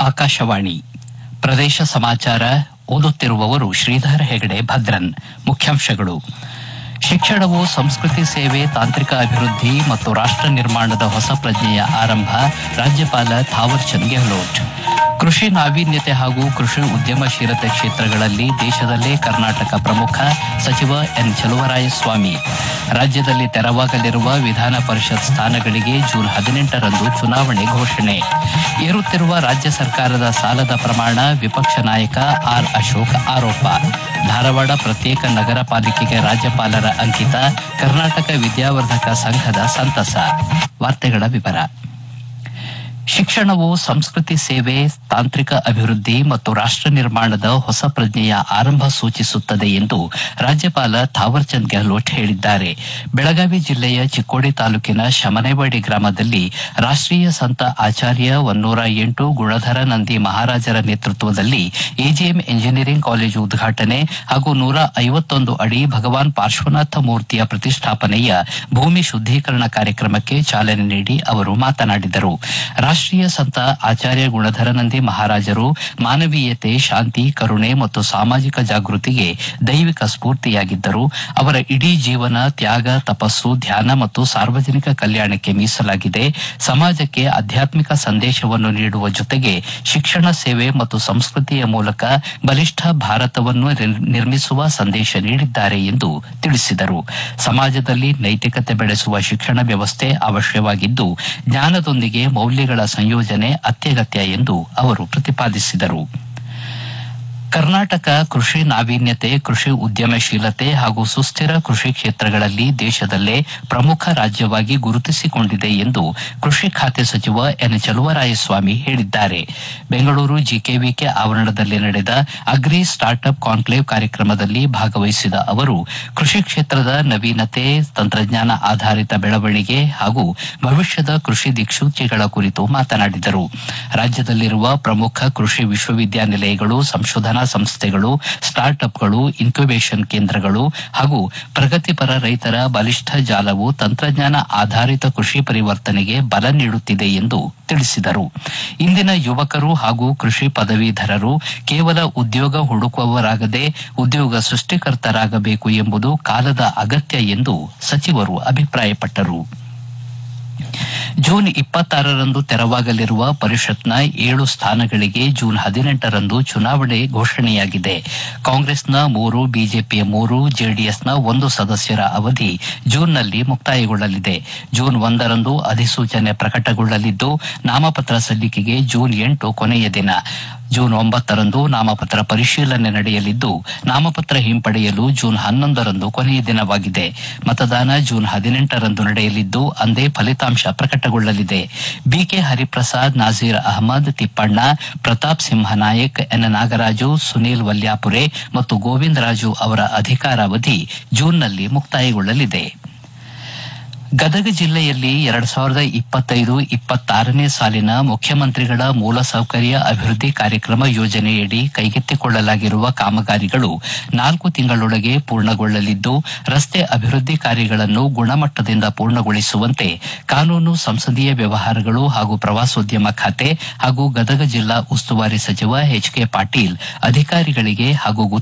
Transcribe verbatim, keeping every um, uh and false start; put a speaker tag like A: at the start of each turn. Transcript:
A: ಆಕಾಶವಾಣಿ ಪ್ರದೇಶ ಸಮಾಚಾರ ಓದುತ್ತಿರುವವರು ಶ್ರೀಧರ್ ಹೆಗಡೆ ಭದ್ರನ್. ಮುಖ್ಯಾಂಶಗಳು: ಶಿಕ್ಷಣವು ಸಂಸ್ಕೃತಿ ಸೇವೆ, ತಾಂತ್ರಿಕ ಅಭಿವೃದ್ಧಿ ಮತ್ತು ರಾಷ್ಟ್ರ ನಿರ್ಮಾಣದ ಹೊಸ ಪ್ರಜ್ಞೆಯ ಆರಂಭ. ರಾಜ್ಯಪಾಲ ಥಾವರ್ಚಂದ್ ಗೆಹ್ಲೋಟ್. ಕೃಷಿ ನಾವೀನ್ಯತೆ ಹಾಗೂ ಕೃಷಿ ಉದ್ಯಮಶೀಲತೆ ಕ್ಷೇತ್ರಗಳಲ್ಲಿ ದೇಶದಲ್ಲೇ ಕರ್ನಾಟಕ ಪ್ರಮುಖ. ಸಚಿವ ಎನ್ ಚಲುವರಾಯಸ್ವಾಮಿ. ರಾಜ್ಯದಲ್ಲಿ ತೆರವಾಗಲಿರುವ ವಿಧಾನ ಪರಿಷತ್ ಸ್ಥಾನಗಳಿಗೆ ಜೂನ್ ಹದಿನೆಂಟರಂದು ಚುನಾವಣೆ ಘೋಷಣೆ. ಏರುತ್ತಿರುವ ರಾಜ್ಯ ಸರ್ಕಾರದ ಸಾಲದ ಪ್ರಮಾಣ, ವಿಪಕ್ಷ ನಾಯಕ ಆರ್ ಅಶೋಕ್ ಆರೋಪ. ಧಾರವಾಡ ಪ್ರತ್ಯೇಕ ನಗರ ಪಾಲಿಕೆಗೆ ರಾಜ್ಯಪಾಲರ ಅಂಕಿತ. ಕರ್ನಾಟಕ ವಿದ್ಯಾವರ್ಧಕ ಸಂಘದ ಸಂತಸ. ವಾರ್ತೆಗಳ ವಿವರ. ಶಿಕ್ಷಣವು ಸಂಸ್ಕೃತಿ ಸೇವೆ, ತಾಂತ್ರಿಕ ಅಭಿವೃದ್ಧಿ ಮತ್ತು ರಾಷ್ಟ್ರ ನಿರ್ಮಾಣದ ಹೊಸ ಪ್ರಜ್ಞೆಯ ಆರಂಭ ಸೂಚಿಸುತ್ತದೆ ಎಂದು ರಾಜ್ಯಪಾಲ ಥಾವರ್ಚಂದ್ ಗೆಹ್ಲೋಟ್ ಹೇಳಿದ್ದಾರೆ. ಬೆಳಗಾವಿ ಜಿಲ್ಲೆಯ ಚಿಕ್ಕೋಡಿ ತಾಲೂಕಿನ ಶಮನೇವಾಡಿ ಗ್ರಾಮದಲ್ಲಿ ರಾಷ್ಟ್ರೀಯ ಸಂತ ಆಚಾರ್ಯ ಒನ್ನೂರ ಎಂಟು ಗುಣಧರ ನಂದಿ ಮಹಾರಾಜರ ನೇತೃತ್ವದಲ್ಲಿ ಎಜಿಎಂ ಎಂಜಿನಿಯರಿಂಗ್ ಕಾಲೇಜು ಉದ್ಘಾಟನೆ ಹಾಗೂ ನೂರ ಐವತ್ತೊಂದು ಅಡಿ ಭಗವಾನ್ ಪಾರ್ಶ್ವನಾಥ ಮೂರ್ತಿಯ ಪ್ರತಿಷ್ಠಾಪನೆಯ ಭೂಮಿ ಶುದ್ದೀಕರಣ ಕಾರ್ಯಕ್ರಮಕ್ಕೆ ಚಾಲನೆ ನೀಡಿ ಅವರು ಮಾತನಾಡಿದರು. ರಾಷ್ಟ್ರೀಯ ಸಂತ ಆಚಾರ್ಯ ಗುಣಧರನಂದಿ ಮಹಾರಾಜರು ಮಾನವೀಯತೆ, ಶಾಂತಿ, ಕರುಣೆ ಮತ್ತು ಸಾಮಾಜಿಕ ಜಾಗೃತಿಗೆ ದೈವಿಕ ಸ್ಫೂರ್ತಿಯಾಗಿದ್ದರು. ಅವರ ಇಡೀ ಜೀವನ ತ್ಯಾಗ, ತಪಸ್ಸು, ಧ್ಯಾನ ಮತ್ತು ಸಾರ್ವಜನಿಕ ಕಲ್ಯಾಣಕ್ಕೆ ಮೀಸಲಾಗಿದೆ. ಸಮಾಜಕ್ಕೆ ಆಧ್ಯಾತ್ಮಿಕ ಸಂದೇಶವನ್ನು ನೀಡುವ ಜೊತೆಗೆ ಶಿಕ್ಷಣ ಸೇವೆ ಮತ್ತು ಸಂಸ್ಕೃತಿಯ ಮೂಲಕ ಬಲಿಷ್ಠ ಭಾರತವನ್ನು ನಿರ್ಮಿಸುವ ಸಂದೇಶ ನೀಡಿದ್ದಾರೆ ಎಂದು ತಿಳಿಸಿದರು. ಸಮಾಜದಲ್ಲಿ ನೈತಿಕತೆ ಬೆಳೆಸುವ ಶಿಕ್ಷಣ ವ್ಯವಸ್ಥೆ ಅವಶ್ಯವಾಗಿದ್ದು, ಜ್ಞಾನದೊಂದಿಗೆ ಮೌಲ್ಯಗಳ ಸಂಯೋಜನೆ ಅತ್ಯಗತ್ಯ ಎಂದು ಅವರು ಪ್ರತಿಪಾದಿಸಿದರು. ಕರ್ನಾಟಕ ಕೃಷಿ ನಾವೀನ್ಯತೆ, ಕೃಷಿ ಉದ್ಯಮಶೀಲತೆ ಹಾಗೂ ಸುಸ್ಥಿರ ಕೃಷಿ ಕ್ಷೇತ್ರಗಳಲ್ಲಿ ದೇಶದಲ್ಲೇ ಪ್ರಮುಖ ರಾಜ್ಯವಾಗಿ ಗುರುತಿಸಿಕೊಂಡಿದೆ ಎಂದು ಕೃಷಿ ಖಾತೆ ಸಚಿವ ಎನ್ ಚಲುವರಾಯಸ್ವಾಮಿ ಹೇಳಿದ್ದಾರೆ. ಬೆಂಗಳೂರು ಜಿಕೆವಿಕೆ ಆವರಣದಲ್ಲಿ ನಡೆದ ಅಗ್ರಿ ಸ್ಟಾರ್ಟ್ಅಪ್ ಕಾನ್ಕ್ಲೇವ್ ಕಾರ್ಯಕ್ರಮದಲ್ಲಿ ಭಾಗವಹಿಸಿದ ಅವರು ಕೃಷಿ ಕ್ಷೇತ್ರದ ನವೀನತೆ, ತಂತ್ರಜ್ಞಾನ ಆಧಾರಿತ ಬೆಳವಣಿಗೆ ಹಾಗೂ ಭವಿಷ್ಯದ ಕೃಷಿ ದಿಕ್ಸೂಚಿಗಳ ಕುರಿತು ಮಾತನಾಡಿದರು. ರಾಜ್ಯದಲ್ಲಿರುವ ಪ್ರಮುಖ ಕೃಷಿ ವಿಶ್ವವಿದ್ಯಾನಿಲಯಗಳು, ಸಂಶೋಧನಾ ಸಂಸ್ಥೆಗಳು, ಸ್ಟಾರ್ಟ್ಅಪ್ಗಳು, ಇನ್ಕ್ಯುಬೇಷನ್ ಕೇಂದ್ರಗಳು ಹಾಗೂ ಪ್ರಗತಿಪರ ರೈತರ ಬಲಿಷ್ಠ ಜಾಲವು ತಂತ್ರಜ್ಞಾನ ಆಧಾರಿತ ಕೃಷಿ ಪರಿವರ್ತನೆಗೆ ಬಲ ನೀಡುತ್ತಿದೆ ಎಂದು ತಿಳಿಸಿದರು. ಇಂದಿನ ಯುವಕರು ಹಾಗೂ ಕೃಷಿ ಪದವೀಧರರು ಕೇವಲ ಉದ್ಯೋಗ ಹುಡುಕುವವರಾಗದೆ ಉದ್ಯೋಗ ಸೃಷ್ಟಿಕರ್ತರಾಗಬೇಕು ಎಂಬುದು ಕಾಲದ ಅಗತ್ಯ ಎಂದು ಸಚಿವರು ಅಭಿಪ್ರಾಯಪಟ್ಟರು. ಜೂನ್ ಇಪ್ಪತ್ತಾರರಂದು ತೆರವಾಗಲಿರುವ ಪರಿಷತ್ನ ಏಳು ಸ್ಥಾನಗಳಿಗೆ ಜೂನ್ ಹದಿನೆಂಟರಂದು ಚುನಾವಣೆ ಘೋಷಣೆಯಾಗಿದೆ. ಕಾಂಗ್ರೆಸ್ನ ಮೂರು, ಬಿಜೆಪಿಯ ಮೂರು, ಜೆಡಿಎಸ್ನ ಒಂದು ಸದಸ್ಯರ ಅವಧಿ ಜೂನ್ನಲ್ಲಿ ಮುಕ್ತಾಯಗೊಳ್ಳಲಿದೆ. ಜೂನ್ ಒಂದರಂದು ಅಧಿಸೂಚನೆ ಪ್ರಕಟಗೊಳ್ಳಲಿದ್ದು, ನಾಮಪತ್ರ ಸಲ್ಲಿಕೆಗೆ ಜೂನ್ ಎಂಟು ಕೊನೆಯ ದಿನ. ಜೂನ್ ಒಂಬತ್ತರಂದು ನಾಮಪತ್ರ ಪರಿಶೀಲನೆ ನಡೆಯಲಿದ್ದು, ನಾಮಪತ್ರ ಹಿಂಪಡೆಯಲು ಜೂನ್ ಹನ್ನೊಂದರಂದು ಕೊನೆಯ ದಿನವಾಗಿದೆ. ಮತದಾನ ಜೂನ್ ಹದಿನೆಂಟರಂದು ನಡೆಯಲಿದ್ದು, ಅಂದೇ ಫಲಿತಾಂಶ ಪ್ರಕಟಗೊಳ್ಳಲಿದೆ. ಬಿಕೆ ಹರಿಪ್ರಸಾದ್, ನಾಜೀರ್ ಅಹಮದ್, ತಿಪ್ಪಣ್ಣ, ಪ್ರತಾಪ್ ಸಿಂಹ ನಾಯಕ್, ಎನ್ ನಾಗರಾಜು, ಸುನೀಲ್ ವಲ್ಯಾಪುರೆ ಮತ್ತು ಗೋವಿಂದರಾಜು ಅವರ ಅಧಿಕಾರಾವಧಿ ಜೂನ್ನಲ್ಲಿ ಮುಕ್ತಾಯಗೊಳ್ಳಲಿದೆ. ಗದಗ ಜಿಲ್ಲೆಯಲ್ಲಿ ಎರಡ್ ಸಾವಿರದ ಇಪ್ಪತ್ತೈದು ಇಪ್ಪತ್ತಾರನೇ ಸಾಲಿನ ಮುಖ್ಯಮಂತ್ರಿಗಳ ಮೂಲಸೌಕರ್ಯ ಅಭಿವೃದ್ಧಿ ಕಾರ್ಯಕ್ರಮ ಯೋಜನೆಯಡಿ ಕೈಗೆತ್ತಿಕೊಳ್ಳಲಾಗಿರುವ ಕಾಮಗಾರಿಗಳು ನಾಲ್ಕು ತಿಂಗಳೊಳಗೆ ಪೂರ್ಣಗೊಳ್ಳಲಿದ್ದು, ರಸ್ತೆ ಅಭಿವೃದ್ಧಿ ಕಾರ್ಯಗಳನ್ನು ಗುಣಮಟ್ಟದಿಂದ ಪೂರ್ಣಗೊಳಿಸುವಂತೆ ಕಾನೂನು, ಸಂಸದೀಯ ವ್ಯವಹಾರಗಳು ಹಾಗೂ ಪ್ರವಾಸೋದ್ಯಮ ಖಾತೆ ಹಾಗೂ ಗದಗ ಜಿಲ್ಲಾ ಉಸ್ತುವಾರಿ ಸಚಿವ ಎಚ್ ಕೆ ಪಾಟೀಲ್ ಅಧಿಕಾರಿಗಳಿಗೆ ಹಾಗೂ